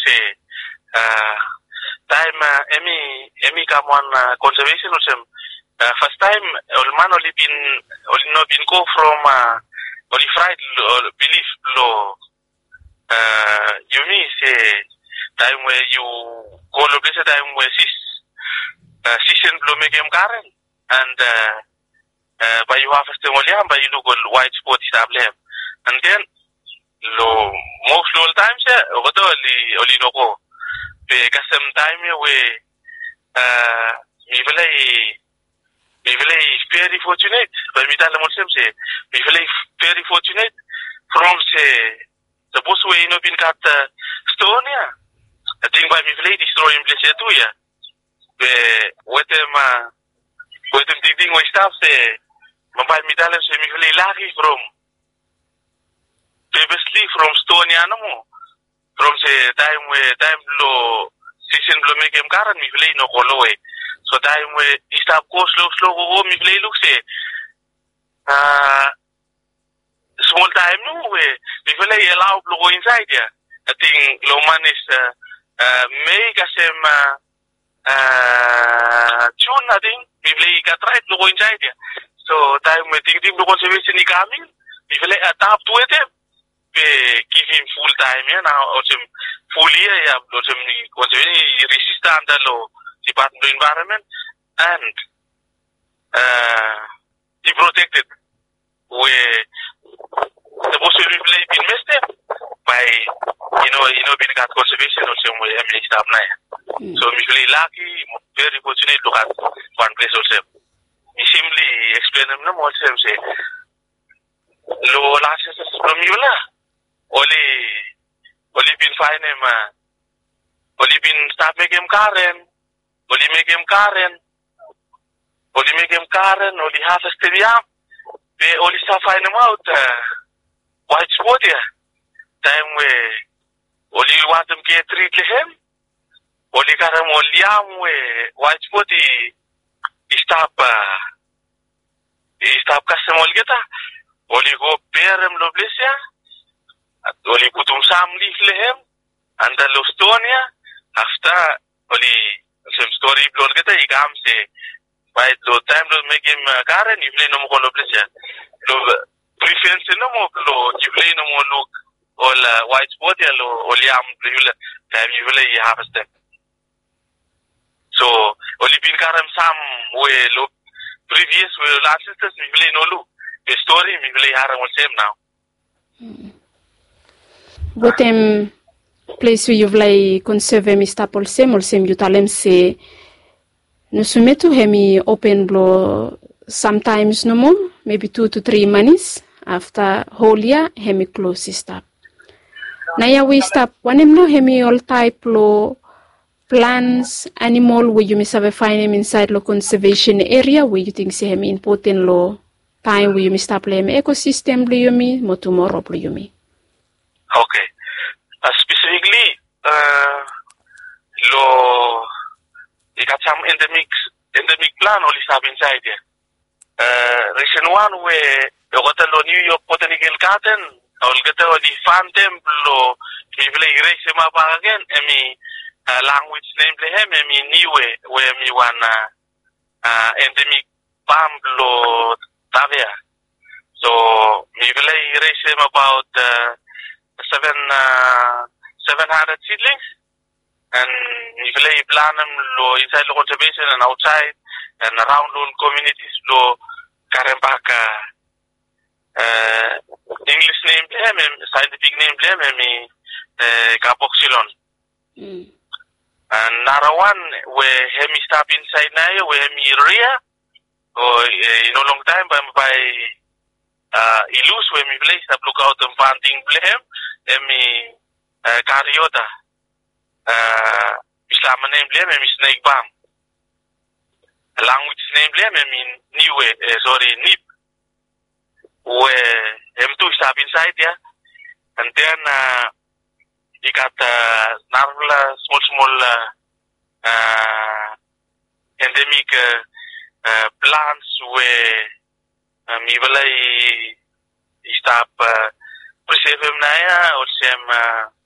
say time emi come on conservation also first time man only been go from only fried belief law you mean say time where you go to this time where season blow make him current and by you have a William by you look white spot establish and then lo most all times over the only no go because sometime we we very fortunate but we tell them say we very fortunate from say the boss way no been got stone ya I think by we destroy in place too ya with them thinking we stuff say by me tell them say we lucky from previously from stone ya no from say time low season blow make him current me play no go away so time we stop go slow go me play look say small time no we play allow blow inside ya I think low man is make us tune I think we play got right blow inside ya so time we think the conservation is coming we play adapt to it give him full time now also full year also resistant law department of environment and he protected where the possible play been missed by being got conservation also where stop now so we really lucky very fortunate to have one place also he simply explain them no more say low last from you only been fine him only been start make him Karen only make him Karen only have a stadium they only start find him out white spot here time where only want them get treat him only got him only white spot he stop custom all get only go bear him lo bless ya only kutum samli lehem and the Lostonia after only some story blow get igam say by the time to make him Karen you play no more blessing lo preference no more lo you play no more look all white spot lo oliam time you play have a step so only been Karen some way look previous way last sisters we play no look the story we play are all same now What place where you've like conserve me staple same you tell them say no sumetu hemi open blow sometimes no more maybe 2 to 3 months after whole year hemi close stop now ya we stop when him no hemi all type lo plants animal where you miss have find him inside lo conservation area where you think say hemi important lo time where you miss stop lem ecosystem lo you me mo tomorrow lo you me okay specifically you got some endemic plan only stop inside there recent one where you got a New York Botanical Garden or get a fan temple people erase him up again language name him new way where me one endemic palm lo tavia so me will erase him about 700 seedlings and if you plan them inside the conservation and outside and around all communities Karembaka English name scientific name Capoxylon and another one where hemi stop inside now where hemi area or long time by ilus where me place that look out and funding blame emi Cariota Islam name blame emi snake bomb language name blame emi niwe nip where him two stop inside there and then you got narvala small endemic plants where me will stop preserve him now or some